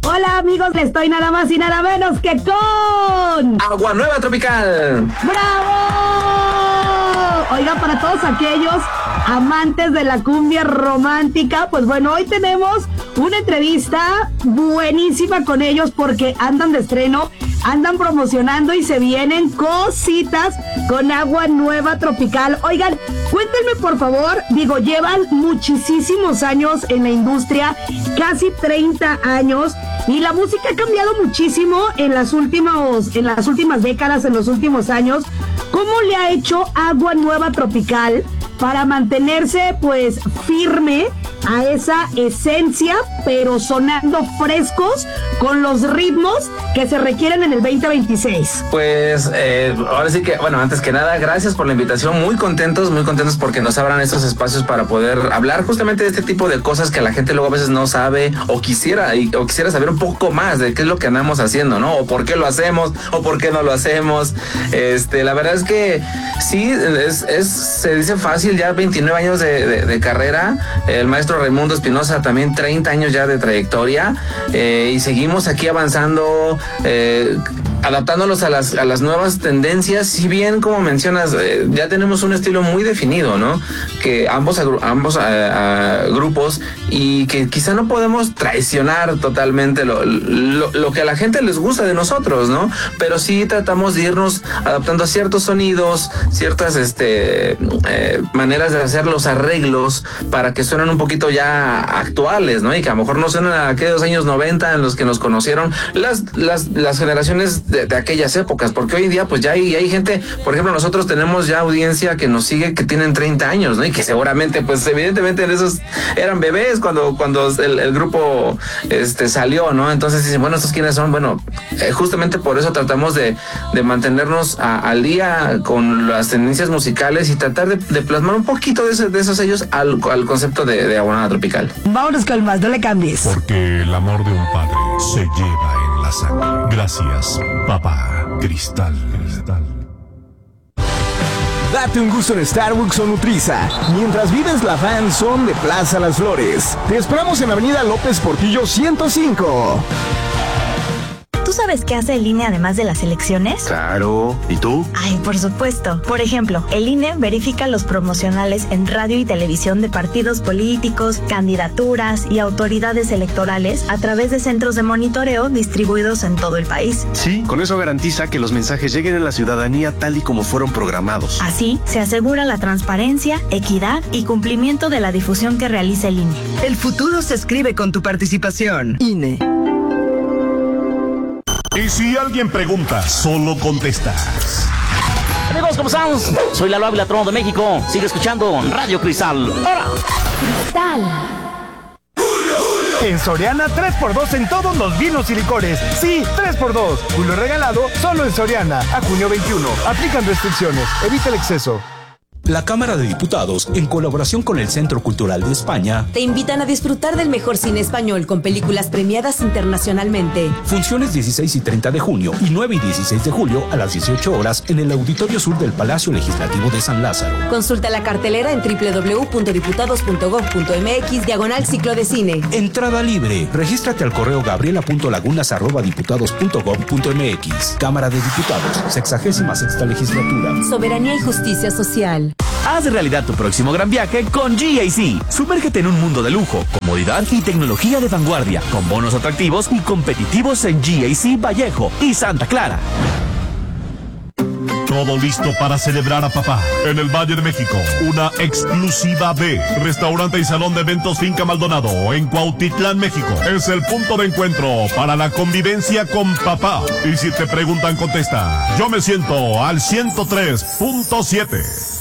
Hola amigos, estoy nada más y nada menos que con Agua Nueva Tropical. ¡Bravo! Oiga, para todos aquellos amantes de la cumbia romántica, pues bueno, hoy tenemos una entrevista buenísima con ellos porque andan de estreno, andan promocionando y se vienen cositas con Agua Nueva Tropical. Oigan, cuéntenme por favor, llevan muchísimos años en la industria, casi 30 años, y la música ha cambiado muchísimo en las últimas décadas, en los últimos años. ¿Cómo le ha hecho Agua Nueva Tropical para mantenerse pues firme a esa esencia, pero sonando frescos con los ritmos que se requieren en el 2026? Pues ahora sí que, bueno, antes que nada, gracias por la invitación, muy contentos porque nos abran estos espacios para poder hablar justamente de este tipo de cosas que la gente luego a veces no sabe o quisiera saber un poco más de qué es lo que andamos haciendo, ¿no? O por qué lo hacemos, o por qué no lo hacemos. La verdad es que sí, se dice fácil, ya 29 años de carrera, el maestro Raimundo Espinosa también 30 años ya de trayectoria, y seguimos aquí avanzando, adaptándonos a las nuevas tendencias. Si bien, como mencionas, ya tenemos un estilo muy definido, ¿no? Que ambos grupos, y que quizá no podemos traicionar totalmente lo que a la gente les gusta de nosotros, ¿no? Pero sí tratamos de irnos adaptando a ciertos sonidos, ciertas maneras de hacer los arreglos para que suenen un poquito ya actuales, ¿no? Y que a lo mejor no suenan a aquellos años 90 en los que nos conocieron las generaciones de aquellas épocas, porque hoy en día pues ya hay gente, por ejemplo, nosotros tenemos ya audiencia que nos sigue que tienen 30 años, ¿no? Y que seguramente pues evidentemente en esos eran bebés cuando el grupo salió, ¿no? Entonces dicen, bueno, ¿estos quiénes son? Bueno, justamente por eso tratamos de mantenernos al día con las tendencias musicales y tratar de plasmar un poquito de esos sellos al concepto de Agua Nueva Tropical. Vámonos con más, no le cambies. Porque el amor de un padre se lleva en la sangre. Gracias, papá Cristal. Date un gusto en Starbucks o Nutriza. Mientras vives la fan zone de Plaza Las Flores. Te esperamos en Avenida López Portillo 105. ¿Tú sabes qué hace el INE además de las elecciones? Claro. ¿Y tú? Ay, por supuesto. Por ejemplo, el INE verifica los promocionales en radio y televisión de partidos políticos, candidaturas y autoridades electorales a través de centros de monitoreo distribuidos en todo el país. Sí, con eso garantiza que los mensajes lleguen a la ciudadanía tal y como fueron programados. Así, se asegura la transparencia, equidad y cumplimiento de la difusión que realiza el INE. El futuro se escribe con tu participación. INE. Y si alguien pregunta, solo contestas. Amigos, ¿cómo están? Soy Lalo Ávila, Trono de México. Sigue escuchando Radio Cristal. ¡Ahora! Cristal. En Soriana, 3x2 en todos los vinos y licores. Sí, 3x2. Julio regalado solo en Soriana. A junio 21. Aplican restricciones. Evita el exceso. La Cámara de Diputados, en colaboración con el Centro Cultural de España, te invitan a disfrutar del mejor cine español con películas premiadas internacionalmente. Funciones 16 y 30 de junio y 9 y 16 de julio a las 18 horas en el Auditorio Sur del Palacio Legislativo de San Lázaro. Consulta la cartelera en www.diputados.gov.mx/ciclo de cine. Entrada libre. Regístrate al correo gabriela.lagunas@diputados.gov.mx. Cámara de Diputados, 66ª Legislatura. Soberanía y justicia social. Haz realidad tu próximo gran viaje con GAC. Sumérgete en un mundo de lujo, comodidad y tecnología de vanguardia, con bonos atractivos y competitivos en GAC Vallejo y Santa Clara. Todo listo para celebrar a papá. En el Valle de México, una exclusiva B. Restaurante y salón de eventos Finca Maldonado, en Cuautitlán, México. Es el punto de encuentro para la convivencia con papá. Y si te preguntan, contesta: yo me siento al 103.7.